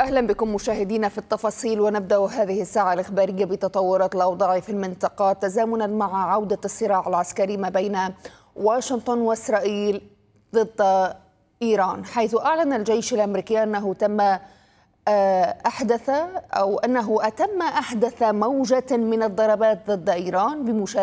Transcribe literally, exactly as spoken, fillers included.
أهلا بكم مشاهدينا في التفاصيل، ونبدأ هذه الساعة الإخبارية بتطورات الأوضاع في المنطقة تزامنا مع عودة الصراع العسكري ما بين واشنطن وإسرائيل ضد إيران، حيث أعلن الجيش الأمريكي أنه تم أحدث أو أنه أتم أحدث موجة من الضربات ضد إيران بمشاركة